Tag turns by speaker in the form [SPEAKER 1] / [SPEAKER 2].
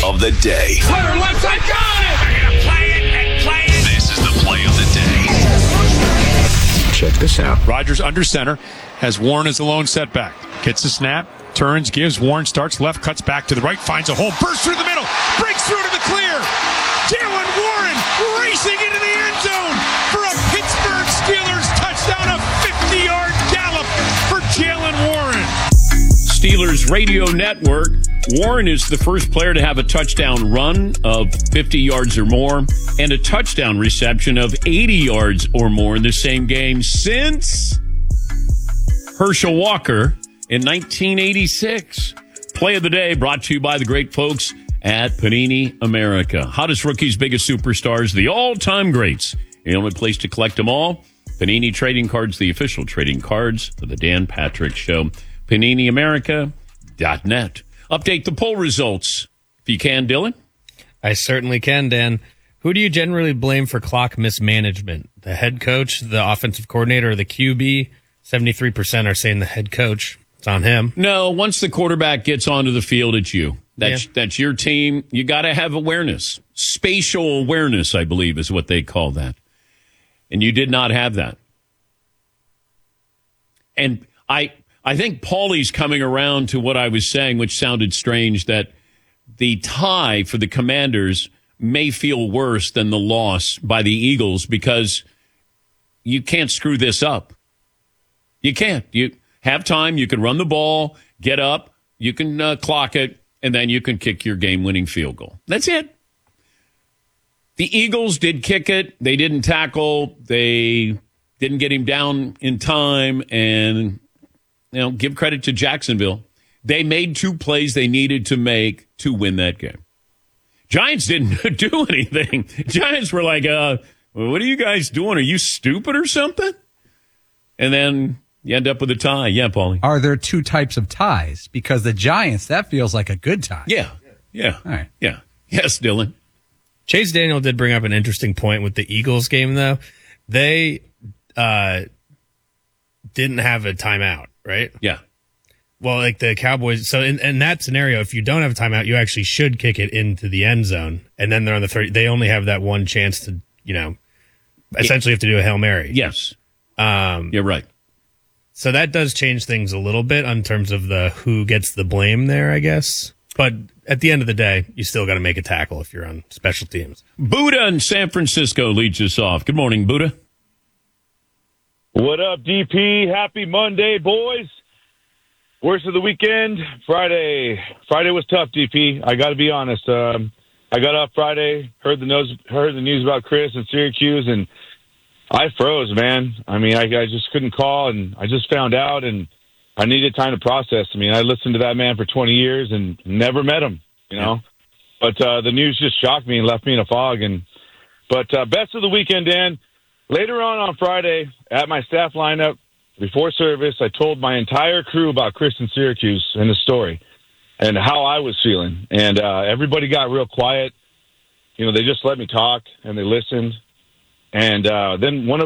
[SPEAKER 1] of the day.
[SPEAKER 2] Cutter left side, got it! They're going to play it and play it.
[SPEAKER 1] This is the play of the day.
[SPEAKER 3] Check this out.
[SPEAKER 4] Rodgers under center has Warren as a lone setback. Gets the snap, turns, gives Warren, starts left, cuts back to the right, finds a hole, bursts through the middle, breaks through to the clear. Jalen Warren racing into the end zone for a Pittsburgh Steelers touchdown, a 50-yard gallop for Jalen Warren.
[SPEAKER 5] Steelers Radio Network. Warren is the first player to have a touchdown run of 50 yards or more and a touchdown reception of 80 yards or more in the same game since Herschel Walker in 1986. Play of the day brought to you by the great folks at Panini America. Hottest rookies, biggest superstars, the all-time greats. The only place to collect them all. Panini Trading Cards, the official trading cards of the Dan Patrick Show. PaniniAmerica.net. Update the poll results if you can, Dylan.
[SPEAKER 6] I certainly can, Dan. Who do you generally blame for clock mismanagement? The head coach, the offensive coordinator, or the QB? 73% are saying the head coach. It's on him.
[SPEAKER 5] No, once the quarterback gets onto the field, it's you. That's your team. You got to have awareness. Spatial awareness, I believe, is what they call that. And you did not have that. And I think Paulie's coming around to what I was saying, which sounded strange, that the tie for the Commanders may feel worse than the loss by the Eagles because you can't screw this up. You can't. You have time. You can run the ball, get up, you can clock it, and then you can kick your game-winning field goal. That's it. The Eagles did kick it. They didn't tackle. They didn't get him down in time, and give credit to Jacksonville. They made 2 plays they needed to make to win that game. Giants didn't do anything. Giants were like, what are you guys doing? Are you stupid or something? And then you end up with a tie. Yeah, Paulie.
[SPEAKER 7] Are there 2 types of ties? Because the Giants, that feels like a good tie.
[SPEAKER 5] Yeah.
[SPEAKER 7] All right.
[SPEAKER 5] Yeah. Yes, Dylan.
[SPEAKER 6] Chase Daniel did bring up an interesting point with the Eagles game, though. They didn't have a timeout, right?
[SPEAKER 5] Yeah.
[SPEAKER 6] Well, like the Cowboys. So in that scenario, if you don't have a timeout, you actually should kick it into the end zone. And then they're on the 30. They only have that one chance to, essentially have to do a Hail Mary.
[SPEAKER 5] Yes. You're right.
[SPEAKER 6] So that does change things a little bit in terms of the who gets the blame there, I guess. But at the end of the day, you still got to make a tackle if you're on special teams.
[SPEAKER 5] Buddha in San Francisco leads us off. Good morning, Buddha.
[SPEAKER 8] What up, DP? Happy Monday, boys. Worst of the weekend, Friday. Friday was tough, DP. I got to be honest. I got up Friday, heard the news about Chris and Syracuse, and I froze, man. I mean, I just couldn't call, and I just found out, and I needed time to process. I mean, I listened to that man for 20 years and never met him,
[SPEAKER 5] Yeah.
[SPEAKER 8] But the news just shocked me and left me in a fog. But best of the weekend, Dan. Later on Friday, at my staff lineup, before service, I told my entire crew about Chris and Syracuse and the story and how I was feeling. And everybody got real quiet. They just let me talk, and they listened. And then one of